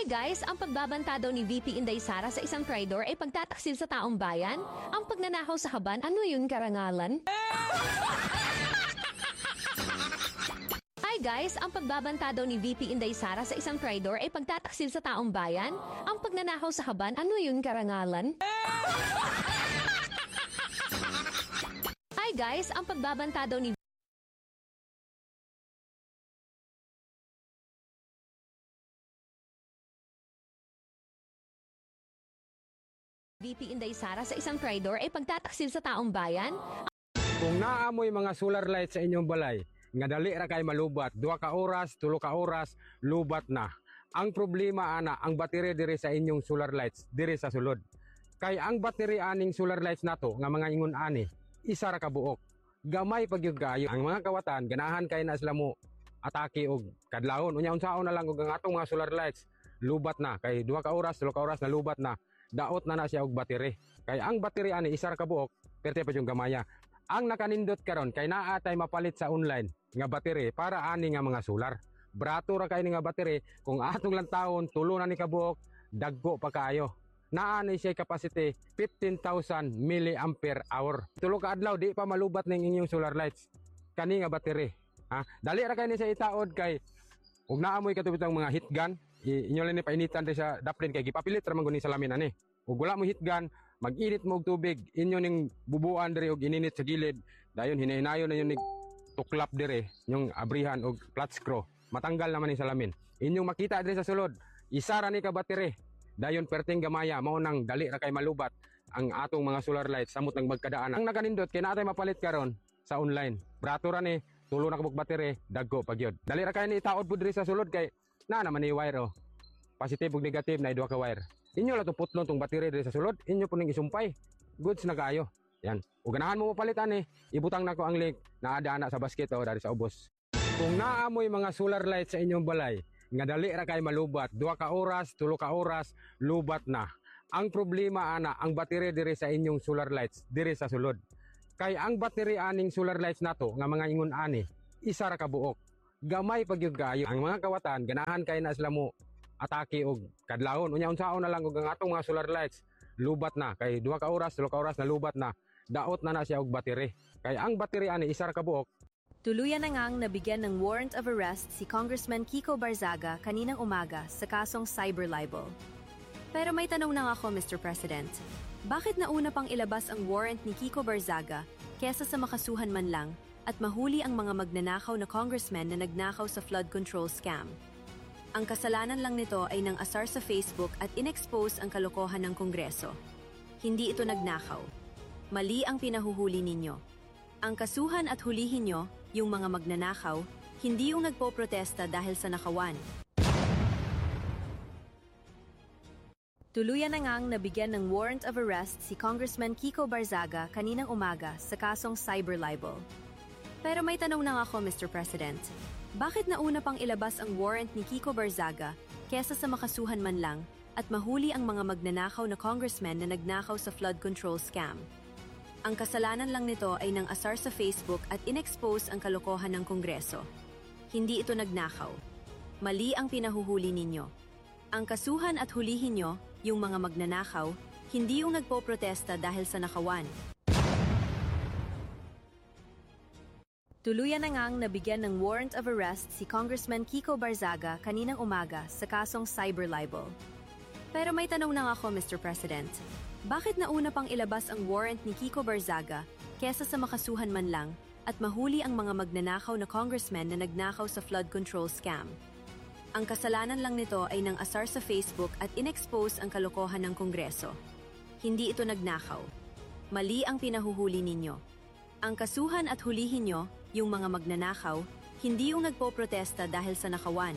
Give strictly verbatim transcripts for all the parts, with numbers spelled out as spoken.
Hi guys, ang pagbabanta daw ni V P Inday Sara sa isang tridor ay pagtataksil sa taong bayan? Ang pagnanakaw sa kaban, ano yun karangalan? Hi guys, ang pagbabanta daw ni V P Inday Sara sa isang tridor ay pagtataksil sa taong bayan? Ang pagnanakaw sa kaban, ano yun karangalan? Hi guys, ang pagbabanta daw ni V P Inday Sara sa isang tridor ay pagtataksil sa taong bayan? Kung naamoy mga solar light sa inyong balay, nga dali ra kay malubat, duha ka oras, tulo ka oras, lubat na. Ang problema ana, ang battery diri sa inyong solar lights diri sa sulod. Kay ang battery aning solar lights nato nga mga ingon ani, isa ra ka buok. Gamay pagyud kaayo. Ang mga kawatan ganahan kay na sila mo atake og kadlawon. Unya unsaon na lang og ang atong mga solar lights, lubat na kay duha ka oras, tulo ka oras na lubat na. Daot na na siya og battery. Kay ang battery ani isa ra ka buok, perte pa yung gamaya. Ang nakanindot karon kay naa tay mapalit sa online nga battery para ani nga mga solar. Brato ra kay ni nga battery kung atong lang taon tulo na ni ka buok, daggo pa kaayo. Naa ni siya capacity fifteen thousand milliampere hour. Tulo ka adlaw di pa malubat ning inyong solar lights. Kani nga battery. Ha? Dali ra kay ni siya itaod kay ug naamoy katubitang mga heat gun. Inyo lang ni painitan rin sa daplin kay gipapilit ra man guni salamin ani. Ug wala mo heat gun, mag-init mo og tubig, inyo ning bubuan diri og ininit sa gilid. Dayon hinay-hinayon na yung tuklap diri, yung abrihan og flat screw. Matanggal naman ni salamin. Inyong makita diri sa sulod, isa ra ni ka battery. Dayon perting gamaya mao nang dali ra kay malubat ang atong mga solar lights samot nang magkadaan. Ang nakanindot kay natay mapalit karon sa online. Brato ra ni tulo na ka battery, daggo pagyod. Dali ra kay ni itaod pud diri sa sulod kay na naman ni wire oh. Positive ug negative na duha ka wire. Inyo la to putlon tong battery diri sa sulod, inyo po ning isumpay. Goods na kaayo. Yan. Ug ganahan mo mapalitan eh. Ibutang nako ang link naa ana sa basket o dari sa ubos. Kung naamoy mga solar lights sa inyong balay, nga dali ra kay malubat, duha ka oras, tulo ka oras, lubat na. Ang problema ana, ang battery diri sa inyong solar lights diri sa sulod. Kay ang battery aning solar lights nato nga mga ingon ani, isa ra ka buok. Gamay pagyud kaayo. Ang mga kawatan ganahan kay na sila mo atake og kadlawon. Unya unsaon na lang og ang atong mga solar lights, lubat na kay duha ka oras, tulo ka oras na lubat na. Daot na na siya og battery. Kay ang battery ani isa ra ka buok. Tuluyan na ngang nabigyan ng warrant of arrest si Congressman Kiko Barzaga kaninang umaga sa kasong cyber libel. Pero may tanong na ako, Mister President. Bakit nauna pang ilabas ang warrant ni Kiko Barzaga kesa sa makasuhan man lang at mahuli ang mga magnanakaw na congressmen na nagnakaw sa flood control scam? Ang kasalanan lang nito ay nang asar sa Facebook at inexpose ang kalokohan ng Kongreso. Hindi ito nagnakaw. Mali ang pinahuhuli ninyo. Ang kasuhan at hulihin nyo, yung mga magnanakaw, hindi yung nagpo-protesta dahil sa nakawan. Tuluyan na ngang nabigyan ng warrant of arrest si Congressman Kiko Barzaga kaninang umaga sa kasong cyber libel. Pero may tanong na ako, Mister President. Bakit nauna pang ilabas ang warrant ni Kiko Barzaga kesa sa makasuhan man lang at mahuli ang mga magnanakaw na congressmen na nagnakaw sa flood control scam? Ang kasalanan lang nito ay nang asar sa Facebook at inexpose ang kalokohan ng Kongreso. Hindi ito nagnakaw. Mali ang pinahuhuli ninyo. Ang kasuhan at hulihin nyo, yung mga magnanakaw, hindi yung nagpo-protesta dahil sa nakawan. Tuluyan na ngang nabigyan ng warrant of arrest si Congressman Kiko Barzaga kaninang umaga sa kasong cyber libel. Pero may tanong na ako, Mister President. Bakit nauna pang ilabas ang warrant ni Kiko Barzaga kesa sa makasuhan man lang at mahuli ang mga magnanakaw na congressmen na nagnakaw sa flood control scam? Ang kasalanan lang nito ay nang asar sa Facebook at inexpose ang kalokohan ng Kongreso. Hindi ito nagnakaw. Mali ang pinahuhuli ninyo. Ang kasuhan at hulihin nyo, yung mga magnanakaw, hindi yung nagpo-protesta dahil sa nakawan.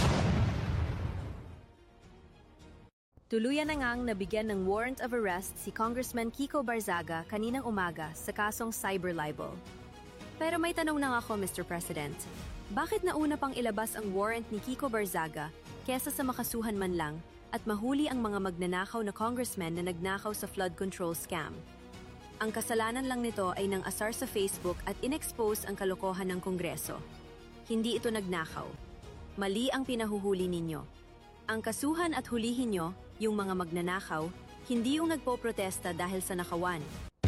Tuluyan na ngang nabigyan ng warrant of arrest si Congressman Kiko Barzaga kaninang umaga sa kasong cyber libel. Pero may tanong na ako, Mister President. Bakit nauna pang ilabas ang warrant ni Kiko Barzaga kesa sa makasuhan man lang at mahuli ang mga magnanakaw na congressmen na nagnakaw sa flood control scam? Ang kasalanan lang nito ay nang asar sa Facebook at inexpose ang kalokohan ng Kongreso. Hindi ito nagnakaw. Mali ang pinahuhuli ninyo. Ang kasuhan at hulihin nyo, yung mga magnanakaw, hindi yung nagpoprotesta dahil sa nakawan.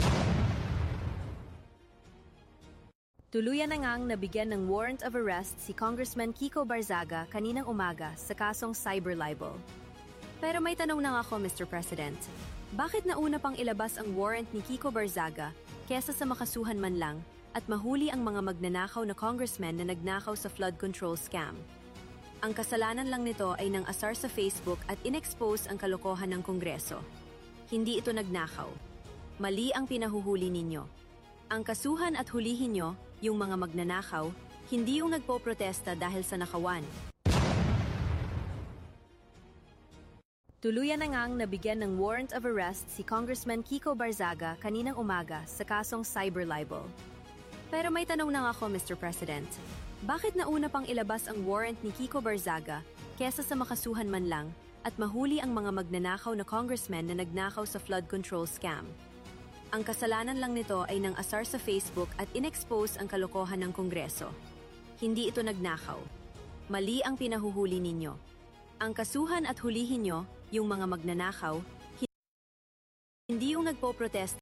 Tuluyan na ngang nabigyan ng warrant of arrest si Congressman Kiko Barzaga kaninang umaga sa kasong cyber libel. Pero may tanong lang ako, Mister President. Bakit nauna pang ilabas ang warrant ni Kiko Barzaga kesa sa makasuhan man lang at mahuli ang mga magnanakaw na congressman na nagnakaw sa flood control scam? Ang kasalanan lang nito ay nang asar sa Facebook at inexpose ang kalokohan ng Kongreso. Hindi ito nagnakaw. Mali ang pinahuhuli ninyo. Ang kasuhan at hulihin nyo, yung mga magnanakaw, hindi yung nagpoprotesta dahil sa nakawan. Tuluyan na ngang nabigyan ng warrant of arrest si Congressman Kiko Barzaga kaninang umaga sa kasong cyber libel. Pero may tanong lang ako, Mister President. Bakit nauna pang ilabas ang warrant ni Kiko Barzaga kesa sa makasuhan man lang at mahuli ang mga magnanakaw na congressmen na nagnakaw sa flood control scam? Ang kasalanan lang nito ay nang asar sa Facebook at inexpose ang kalokohan ng Kongreso. Hindi ito nagnakaw. Mali ang pinahuhuli ninyo. Ang kasuhan at hulihin nyo, yung mga magnanakaw, hindi yung nagpoprotesta